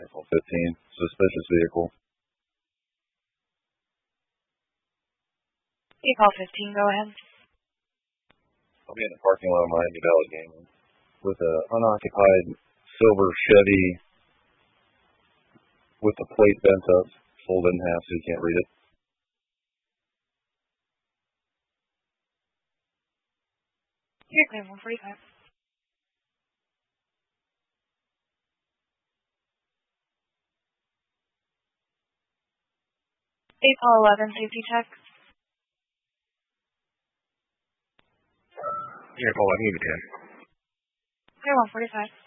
April 15, suspicious vehicle. April 15, go ahead. I'll be in the parking lot of Miami Valley Gaming with an unoccupied silver Chevy with the plate bent up, folded in half so you can't read it. You're clear, 145. April 11, safety check. April 11, give me 10. Clear, 145.